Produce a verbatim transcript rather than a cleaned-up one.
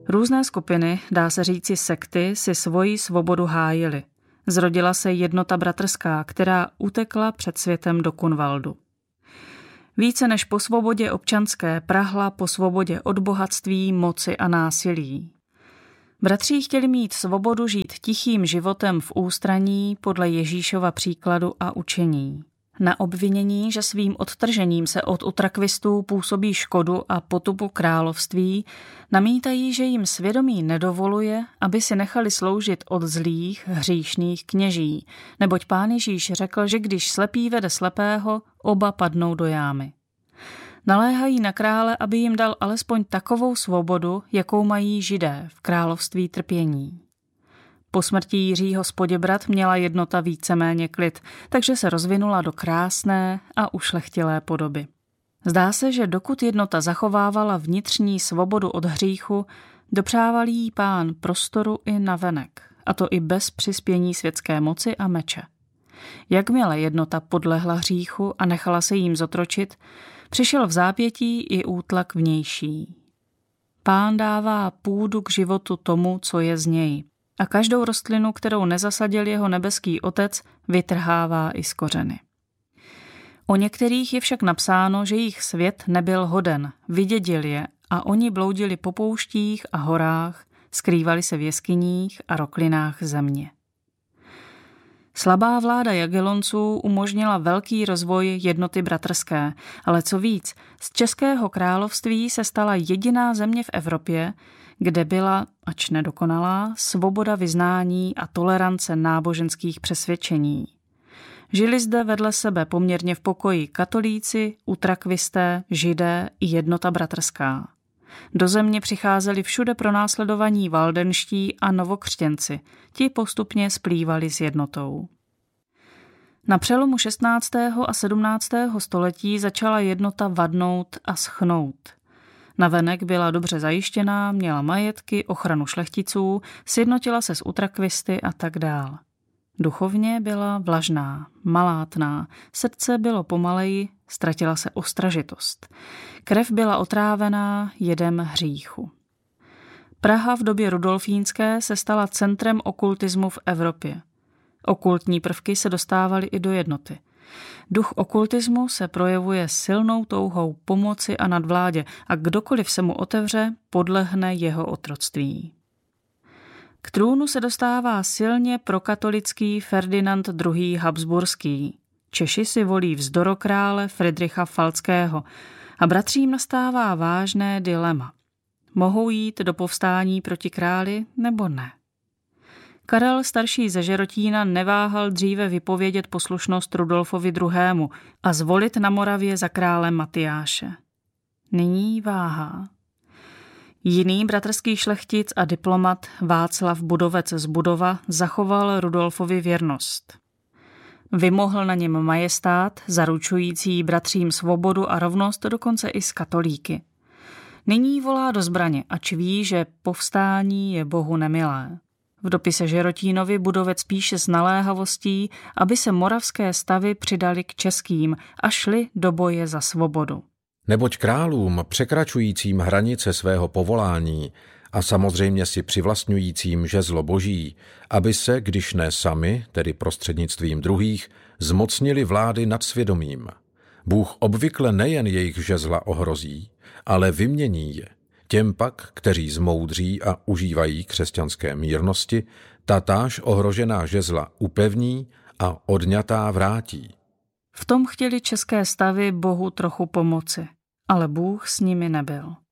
Různé skupiny, dá se říci sekty, si svoji svobodu hájily. Zrodila se jednota bratrská, která utekla před světem do Kunvaldu. Více než po svobodě občanské prahla po svobodě od bohatství, moci a násilí. Bratři chtěli mít svobodu žít tichým životem v ústraní podle Ježíšova příkladu a učení. Na obvinění, že svým odtržením se od utrakvistů působí škodu a potupu království, namítají, že jim svědomí nedovoluje, aby si nechali sloužit od zlých, hříšných kněží, neboť Pán Ježíš řekl, že když slepý vede slepého, oba padnou do jámy. Naléhají na krále, aby jim dal alespoň takovou svobodu, jakou mají Židé v království trpění. Po smrti Jiřího z Poděbrad měla jednota víceméně klid, takže se rozvinula do krásné a ušlechtilé podoby. Zdá se, že dokud jednota zachovávala vnitřní svobodu od hříchu, dopřával jí Pán prostoru i navenek, a to i bez přispění světské moci a meče. Jakmile jednota podlehla hříchu a nechala se jím zotročit, přišel v zápětí i útlak vnější. Pán dává půdu k životu tomu, co je z něj, a každou rostlinu, kterou nezasadil jeho nebeský Otec, vytrhává i z kořeny. O některých je však napsáno, že jich svět nebyl hoden, vydědil je a oni bloudili po pouštích a horách, skrývali se v jeskyních a roklinách země. Slabá vláda Jagellonců umožnila velký rozvoj jednoty bratrské, ale co víc, z Českého království se stala jediná země v Evropě, kde byla, ač nedokonalá, svoboda vyznání a tolerance náboženských přesvědčení. Žili zde vedle sebe poměrně v pokoji katolíci, utrakvisté, židé i jednota bratrská. Do země přicházeli všude pronásledovaní valdenští a novokřtěnci, ti postupně splývali s jednotou. Na přelomu šestnáctého a sedmnáctého století začala jednota vadnout a schnout. Navenek byla dobře zajištěná, měla majetky, ochranu šlechticů, sjednotila se s utrakvisty a tak dál. Duchovně byla vlažná, malátná, srdce bylo pomaleji, ztratila se ostražitost. Krev byla otrávená jedem hříchu. Praha v době rudolfínské se stala centrem okultismu v Evropě. Okultní prvky se dostávaly i do jednoty. Duch okultismu se projevuje silnou touhou pomoci a nadvládě a kdokoliv se mu otevře, podlehne jeho otroctví. K trůnu se dostává silně prokatolický Ferdinand druhý. Habsburský. Češi si volí vzdorokrále Fridricha Falckého a bratřím nastává vážné dilema. Mohou jít do povstání proti králi nebo ne? Karel starší ze Žerotína neváhal dříve vypovědět poslušnost Rudolfovi druhému. a zvolit na Moravě za krále Matyáše. Nyní váhá. Jiný bratrský šlechtic a diplomat Václav Budovec z Budova zachoval Rudolfovi věrnost. Vymohl na něm majestát, zaručující bratřím svobodu a rovnost dokonce i s katolíky. Nyní volá do zbraně, ač ví, že povstání je Bohu nemilé. V dopise Žerotínovi Budovec píše s naléhavostí, aby se moravské stavy přidali k českým a šli do boje za svobodu. Neboť králům překračujícím hranice svého povolání a samozřejmě si přivlastňujícím žezlo boží, aby se, když ne sami, tedy prostřednictvím druhých, zmocnili vlády nad svědomím. Bůh obvykle nejen jejich žezla ohrozí, ale vymění je. Těm pak, kteří zmoudří a užívají křesťanské mírnosti, tatáž ohrožená žezla upevní a odňatá vrátí. V tom chtěli české stavy Bohu trochu pomoci, ale Bůh s nimi nebyl.